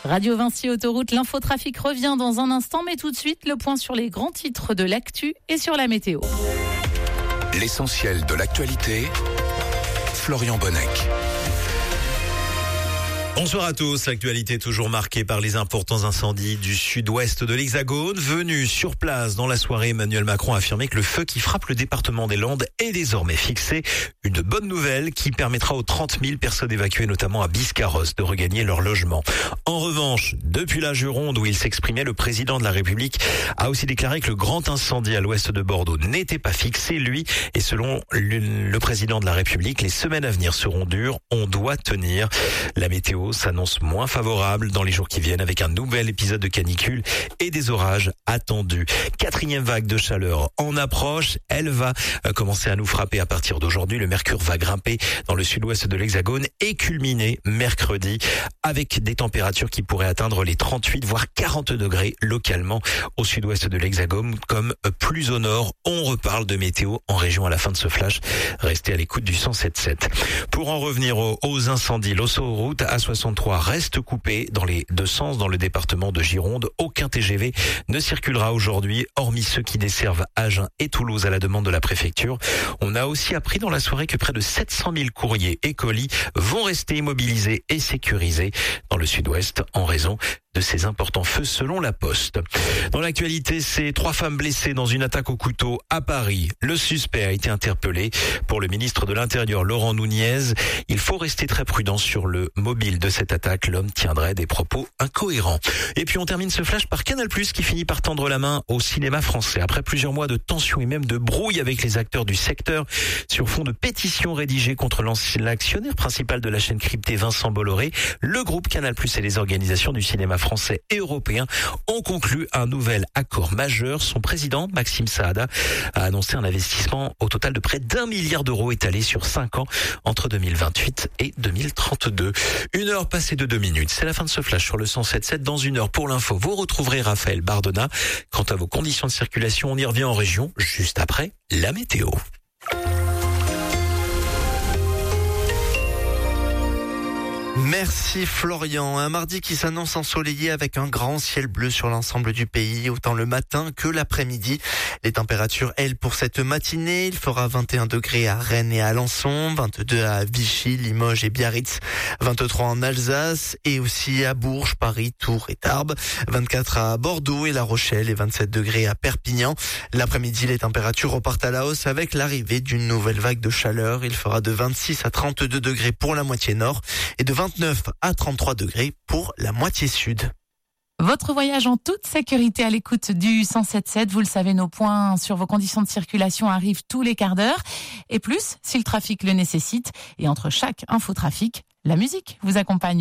Radio Vinci Autoroute, l'infotrafic revient dans un instant, mais tout de suite, le point sur les grands titres de l'actu et sur la météo. L'essentiel de l'actualité, Florian Bonnec. Bonsoir à tous. L'actualité toujours marquée par les importants incendies du sud-ouest de l'Hexagone. Venu sur place dans la soirée, Emmanuel Macron a affirmé que le feu qui frappe le département des Landes est désormais fixé. Une bonne nouvelle qui permettra aux 30 000 personnes évacuées, notamment à Biscarrosse, de regagner leur logement. En revanche, depuis la Gironde où il s'exprimait, le président de la République a aussi déclaré que le grand incendie à l'ouest de Bordeaux n'était pas fixé, lui. Et selon le président de la République, les semaines à venir seront dures. On doit tenir. La météo s'annonce moins favorable dans les jours qui viennent avec un nouvel épisode de canicule et des orages attendus. 4e vague de chaleur en approche. Elle va commencer à nous frapper à partir d'aujourd'hui. Le mercure va grimper dans le sud-ouest de l'Hexagone et culminer mercredi avec des températures qui pourraient atteindre les 38 voire 40 degrés localement au sud-ouest de l'Hexagone comme plus au nord. On reparle de météo en région à la fin de ce flash. Restez à l'écoute du 107.7. Pour en revenir aux incendies, l'autoroute A63 reste coupée dans les deux sens dans le département de Gironde. Aucun TGV ne circulera aujourd'hui, hormis ceux qui desservent Agen et Toulouse à la demande de la préfecture. On a aussi appris dans la soirée que près de 700 000 courriers et colis vont rester immobilisés et sécurisés dans le sud-ouest en raison de ces importants feux selon la Poste. Dans l'actualité, c'est 3 femmes blessées dans une attaque au couteau à Paris. Le suspect a été interpellé. Pour le ministre de l'Intérieur, Laurent Nunez, il faut rester très prudent sur le mobile de cette attaque. L'homme tiendrait des propos incohérents. Et puis on termine ce flash par Canal+, qui finit par tendre la main au cinéma français. Après plusieurs mois de tensions et même de brouille avec les acteurs du secteur, sur fond de pétitions rédigées contre l'actionnaire principal de la chaîne cryptée, Vincent Bolloré, le groupe Canal+ et les organisations du cinéma français et européen ont conclu un nouvel accord majeur. Son président, Maxime Saada, a annoncé un investissement au total de près d'1 milliard d'euros étalé sur 5 ans entre 2028 et 2032. 1 heure passée de 2 minutes. C'est la fin de ce flash sur le 107.7. Dans 1 heure pour l'info, vous retrouverez Raphaël Bardona. Quant à vos conditions de circulation, on y revient en région juste après la météo. Merci Florian. Un mardi qui s'annonce ensoleillé avec un grand ciel bleu sur l'ensemble du pays, autant le matin que l'après-midi. Les températures, elles, pour cette matinée, il fera 21 degrés à Rennes et à Alençon, 22 à Vichy, Limoges et Biarritz, 23 en Alsace et aussi à Bourges, Paris, Tours et Tarbes, 24 à Bordeaux et La Rochelle et 27 degrés à Perpignan. L'après-midi, les températures repartent à la hausse avec l'arrivée d'une nouvelle vague de chaleur. Il fera de 26 à 32 degrés pour la moitié nord et de 29 à 33 degrés pour la moitié sud. Votre voyage en toute sécurité à l'écoute du 107.7. Vous le savez, nos points sur vos conditions de circulation arrivent tous les quarts d'heure. Et plus, si le trafic le nécessite. Et entre chaque infotrafic, la musique vous accompagne.